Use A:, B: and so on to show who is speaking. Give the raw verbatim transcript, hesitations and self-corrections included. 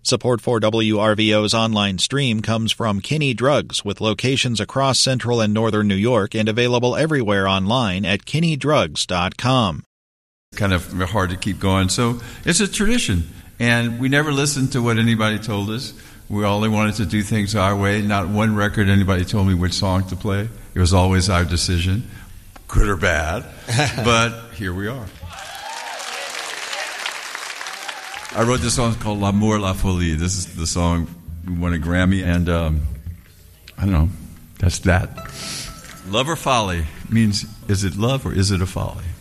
A: Support for W R V O's online stream comes from Kinney Drugs, with locations across central and northern New York and available everywhere online at kinney drugs dot com.
B: Kind of hard to keep going. So it's a tradition, and we never listened to what anybody told us. We only wanted to do things our way. Not one record anybody told me which song to play. It was always our decision, good or bad. But here we are. I wrote this song called L'amour, la folie. This is the song we won a Grammy, and um, I don't know, that's that. Love or folly means, is it love or is it a folly?